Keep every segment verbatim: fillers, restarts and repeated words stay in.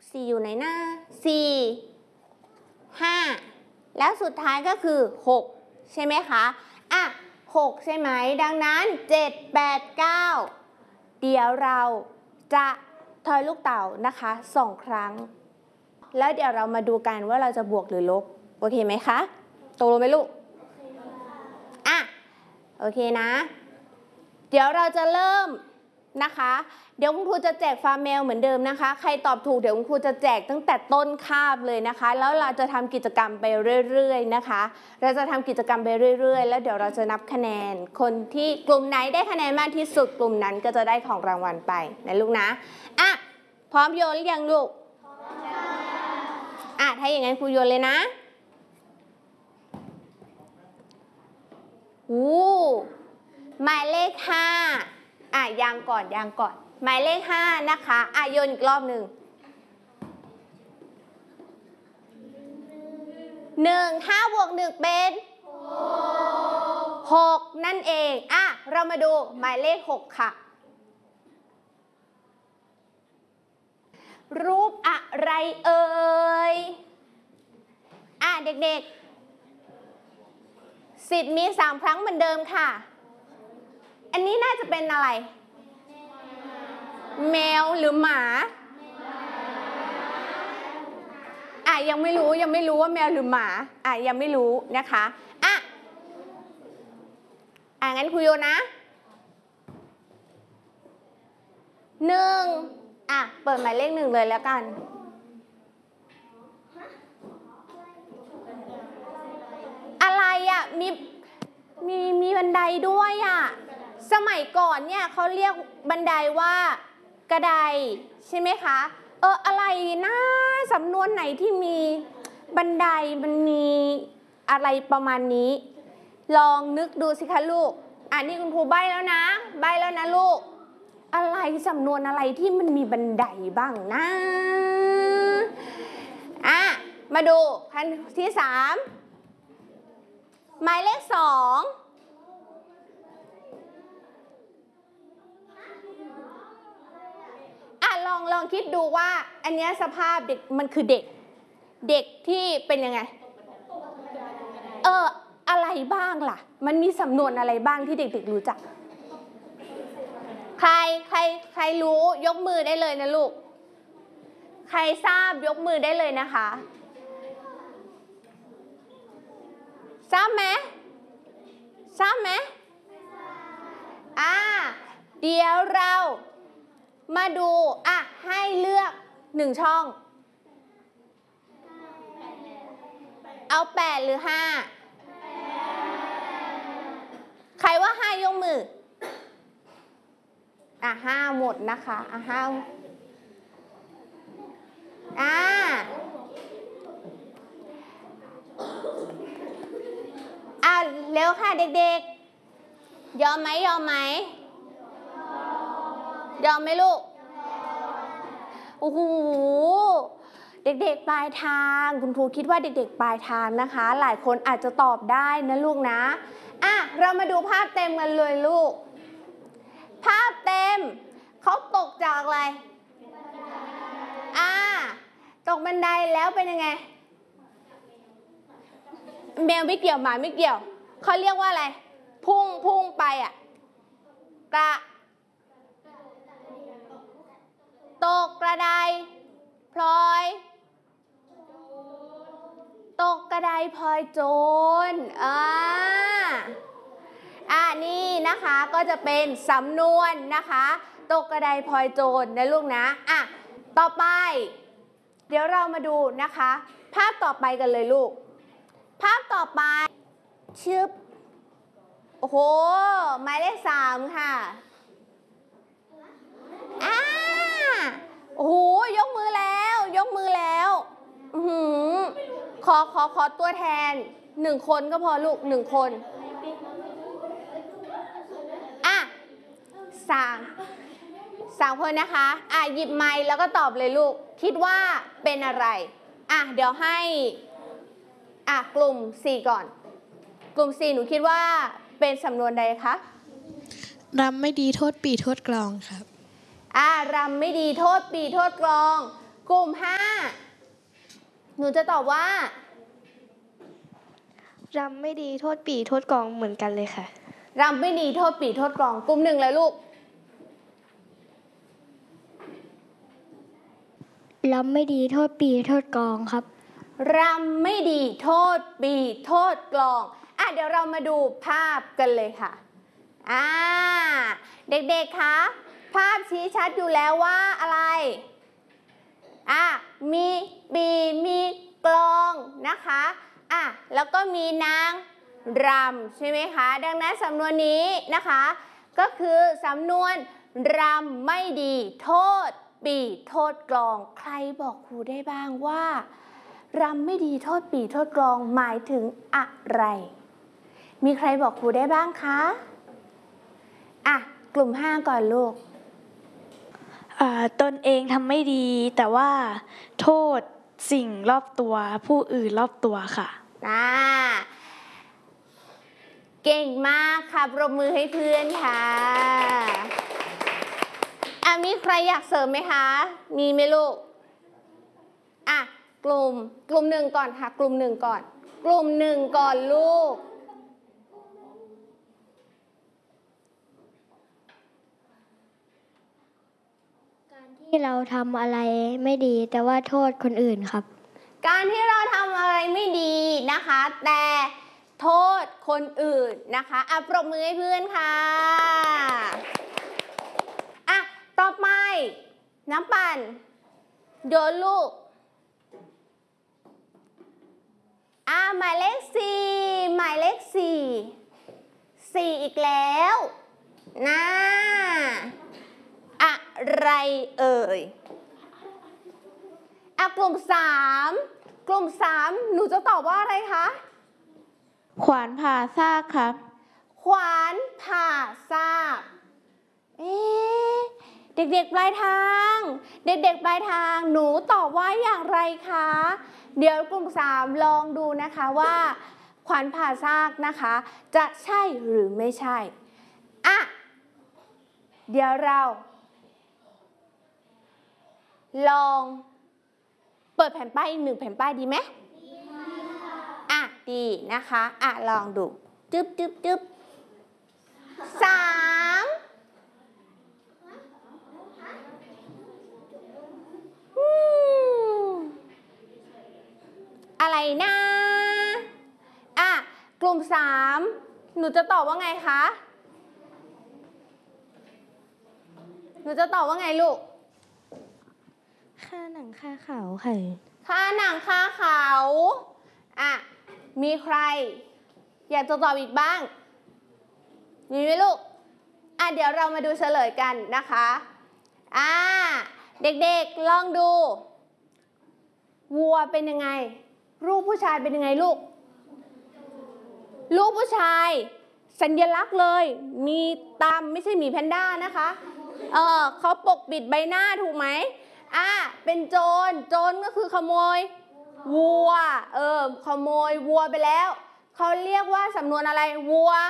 สี่อยู่ไหนหน้าสี่ ห้าแล้วสุดท้ายก็คือหกใช่ไหมคะอ่ะหกใช่ไหมดังนั้นเจ็ด แปด เก้าเดี๋ยวเราจะทอยลูกเต่านะคะสองครั้งแล้วเดี๋ยวเรามาดูกันว่าเราจะบวกหรือลบโอเคไหมคะตกลงไหมลูกอ่ะโอเคนะเดี๋ยวเราจะเริ่มนะคะเดี๋ยวคุณครูจะแจกฟาร์มเมลเหมือนเดิมนะคะใครตอบถูกเดี๋ยวคุณครูจะแจกตั้งแต่ต้นคาบเลยนะคะแล้วเราจะทำกิจกรรมไปเรื่อยๆนะคะเราจะทำกิจกรรมไปเรื่อยๆแล้วเดี๋ยวเราจะนับคะแนนคนที่กลุ่มไหนได้คะแนนมากที่สุดกลุ่มนั้นก็จะได้ของรางวัลไปนะลูกนะอ่ะพร้อมโยนหรือยังลูกอ่ะถ้าอย่างนั้นครูโยนเลยนะอู้หมายเลขห้าอ่ะยังก่อนยังก่อนหมายเลขห้านะคะอ่ะโยนอีกรอบหนึ่งหนึ่งห้าบวกหนึ่งเป็นหกนั่นเองอ่ะเรามาดูหมายเลขหกค่ะรูปอะไรเอ่ยอ่ะเด็กๆสิทธิ์มีสามครั้งเหมือนเดิมค่ะอันนี้น่าจะเป็นอะไรแมวหรือหมาอ่ะยังไม่รู้ยังไม่รู้ว่าแมวหรือหมาอ่ะยังไม่รู้นะคะอ่ะอ่ะงั้นครูโยนนะหนึ่งอ่ะเปิดหมายเลขหนึ่งเลยแล้วกันอะไรอ่ะมีมีมีบันไดด้วยอ่ะสมัยก่อนเนี่ยเขาเรียกบันไดว่ากระไดใช่ไหมคะเอออะไรนะสำนวนไหนที่มีบันไดมันมีอะไรประมาณนี้ลองนึกดูสิคะลูกอ่ะนี่คุณครูใบ้แล้วนะใบ้แล้วนะลูกอะไรสำนวนอะไรที่มันมีบันไดบ้างนะอ่ะมาดูขั้นที่สามหมายเลขสองอ่ะลองลองคิดดูว่าอันนี้สภาพเด็กมันคือเด็กเด็กที่เป็นยังไงเอออะไรบ้างล่ะมันมีสำนวนอะไรบ้างที่เด็กๆรู้จักใครใครใครรู้ยกมือได้เลยนะลูกใครทราบยกมือได้เลยนะคะทราบไหมทราบไหมอ่าเดี๋ยวเรามาดูอ่ะให้เลือกหนึ่งช่องเอาแปดหรือห้าใครว่าห้ายกมืออ่ะห้าหมดนะคะอ่ะห้าอ่าอ่ะเร็วค่ะเด็กๆยอมไหมยอมไหมยอมไหมลูกโอ้โหเด็กๆปลายทางคุณครูคิดว่าเด็กๆปลายทางนะคะหลายคนอาจจะตอบได้นะลูกนะอ่ะเรามาดูภาพเต็มกันเลยลูกภาพเต็มเขาตกจากอะไรอ่าตกบันไดแล้วเป็นยังไงแมวไม่เกี่ยวหมาไม่เกี่ยวเขาเรียกว่าอะไรพุ่งพุ่งไปอ่ะกระตกกระไดพลอยตกกระไดพลอยโจรอ่าอ่านี่นะคะก็จะเป็นสำนวนนะคะตกกระไดพลอยโจรนะลูกนะอ่ะต่อไปเดี๋ยวเรามาดูนะคะภาพต่อไปกันเลยลูกภาพต่อไปชึบโอ้โหหมายเลขสามค่ะอ่าโอ้โหยกมือแล้วยกมือแล้วอือหือขอขอขอตัวแทนหนึ่งคนก็พอลูกหนึ่งคนอ่ะสามสามคนนะคะอ่ะหยิบไมค์แล้วก็ตอบเลยลูกคิดว่าเป็นอะไรอ่ะเดี๋ยวให้อ่ะกลุ่มสี่ก่อนกลุ่มสี่หนูคิดว่าเป็นสำนวนใดคะรำไม่ดีโทษปีโทษกลองครับอ่ะรำไม่ดีโทษปีโทษกลองกลุ่มห้าหนูจะตอบว่ารำไม่ดีโทษปี่โทษกองเหมือนกันเลยค่ะรำไม่ดีโทษปี่โทษกลองกลุ่มหนึ่งเลยลูกรำไม่ดีโทษปีโทษกองครับรำไม่ดีโทษปีโทษกลองอ่ะเดี๋ยวเรามาดูภาพกันเลยค่ะอ่าเด็กๆคะภาพชี้ชัดอยู่แล้วว่าอะไรอ่ะมีปีมีกลองนะคะอ่ะแล้วก็มีนางรำใช่ไหมคะดังนั้นสำนวนนี้นะคะก็คือสำนวนรำไม่ดีโทษปีโทษกลองใครบอกครูได้บ้างว่ารำไม่ดีโทษปีโทษกลองหมายถึงอะไรมีใครบอกครูได้บ้างคะอ่ะกลุ่มห้าก่อนลูกตนเองทำไม่ดีแต่ว่าโทษสิ่งรอบตัวผู้อื่นรอบตัวค่ะอ่าเก่งมากค่ะปรบมือให้เพื่อนค่ะอ่ะมีใครอยากเสริมไหมคะมีไหมลูกอ่ะกลุ่มกลุ่มหนึ่งก่อนค่ะกลุ่มหนึ่งก่อนกลุ่มหนึ่งก่อนลูกที่เราทำอะไรไม่ดีแต่ว่าโทษคนอื่นครับการที่เราทำอะไรไม่ดีนะคะแต่โทษคนอื่นนะคะอ่ะปรบมือให้เพื่อนค่ะอ่ะต่อไปน้ำปั่นโยนลูกอ่ะหมายเลขสี่หมายเลขสี่สี่อีกแล้วนะอะไรเอ่ยอ่ะกลุ่มสามกลุ่มสามหนูจะตอบว่าอะไรคะขวานผ่าซากครับขวานผ่าซากเอ๊ะเด็กๆปลายทางเด็กๆปลายทางหนูตอบว่าอย่างไรคะเดี๋ยวกลุ่มสามลองดูนะคะว่าขวานผ่าซากนะคะจะใช่หรือไม่ใช่อ่ะเดี๋ยวเราลองเปิดแผ่นป้ายอีกหนึ่งแผ่นป้ายดีไหมดีค่ะอ่ะดีนะคะอ่ะลองดูจึ๊บจึ๊บจึ๊บสามอะไรนะอ่ะกลุ่มสามหนูจะตอบว่าไงคะหนูจะตอบว่าไงลูกค่าหนังค่าเขาค่ะค่าหนังค่าเขาอ่ะมีใครอยากจะตอบอีกบ้างมีไหมลูกอ่ะเดี๋ยวเรามาดูเฉลยกันนะคะอ่าเด็กๆลองดูวัวเป็นยังไงรูปผู้ชายเป็นยังไงลูกลูกผู้ชายสัญลักษณ์เลยมีตามไม่ใช่หมีแพนด้านะคะเออเขาปกปิดใบหน้าถูกไหมอ่ะเป็นโจรโจรก็คือขโมยวัวเออขโมยวัวไปแล้วเขาเรียกว่าสำนวนอะไรวัว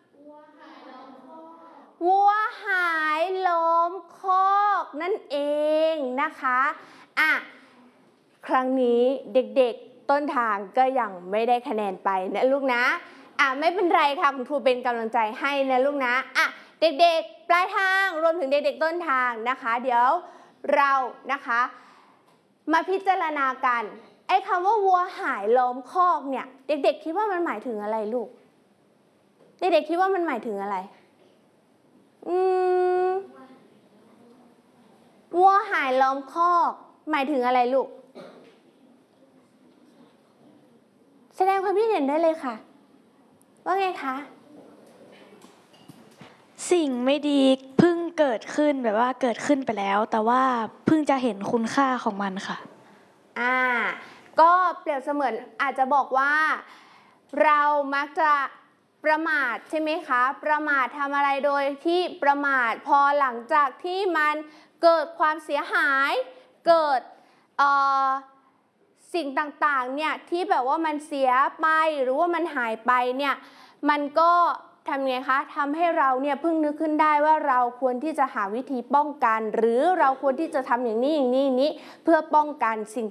วัวหายล้อมคอกนั่นเองนะคะอ่ะครั้งนี้เด็กๆต้นทางก็ยังไม่ได้คะแนนไปนะลูกนะอ่ะไม่เป็นไรค่ะคุณครูเป็นกำลังใจให้นะลูกนะอ่ะเด็กๆปลายทางรวมถึงเด็กๆต้นทางนะคะเดี๋ยวเรานะคะมาพิจารณากันไอ้คำว่าวัวหายล้อมคอกเนี่ยเด็กๆคิดว่ามันหมายถึงอะไรลูกเด็กๆคิดว่ามันหมายถึงอะไรอืมวัวหายล้อมคอกหมายถึงอะไรลูกแสดงความคิดเห็นได้เลยค่ะว่าไงคะสิ่งไม่ดีเพิ่งเกิดขึ้นแบบว่าเกิดขึ้นไปแล้วแต่ว่าเพิ่งจะเห็นคุณค่าของมันค่ะอ่าก็เปรียบเสมือนอาจจะบอกว่าเรามักจะประมาทใช่ไหมคะประมาททำอะไรโดยที่ประมาทพอหลังจากที่มันเกิดความเสียหายเกิดเอ่อสิ่งต่างๆเนี่ยที่แบบว่ามันเสียไปหรือว่ามันหายไปเนี่ยมันก็ทำไงคะทำให้เราเนี่ยเพิ่งนึกขึ้นได้ว่าเราควรที่จะหาวิธีป้องกัน หรือเราควรที่จะทำอย่างนี้อย่างนี้อย่างนี้เพื่อป้องกันสิ่ง